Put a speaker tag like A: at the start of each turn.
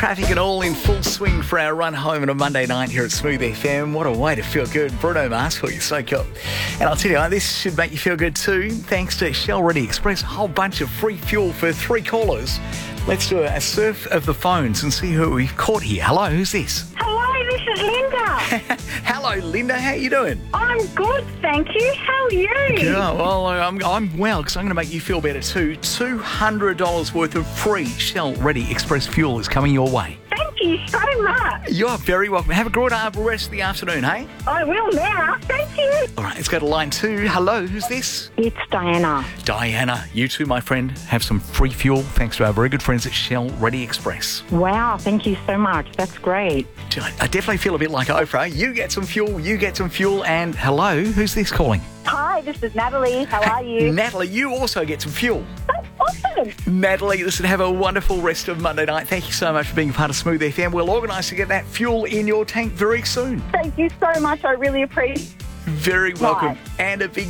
A: Traffic and all in full swing for our run home on a Monday night here at Smooth FM. What a way to feel good. Bruno Mars for you, so cool. And I'll tell you, this should make you feel good too. Thanks to Shell Ready Express, a whole bunch of free fuel for 3 callers. Let's do a surf of the phones and see who we've caught here. Hello, who's this?
B: Hello, this is Linda.
A: Hello, Linda. How you doing?
B: I'm good, thank you. How are you?
A: Yeah, well, I'm well because I'm going to make you feel better too. $200 worth of free Shell Ready Express fuel is coming your way.
B: Thank you so much.
A: You're very welcome. Have a good rest of the afternoon, hey?
B: I will now. Thank you.
A: All right, let's go to line 2. Hello, who's this?
B: It's Diana.
A: Diana, you too, my friend, have some free fuel thanks to our very good friends at Shell Ready Express.
B: Wow, thank you so much. That's great.
A: I definitely feel a bit like Oprah. You get some fuel, and hello, who's this calling?
B: Hi, this is Natalie. How are you?
A: Natalie, you also get some fuel.
B: That's awesome.
A: Natalie, listen, have a wonderful rest of Monday night. Thank you so much for being a part of Smooth FM. We'll organise to get that fuel in your tank very soon.
B: Thank you so much. I really appreciate it.
A: Very welcome.
B: Right.
A: And a big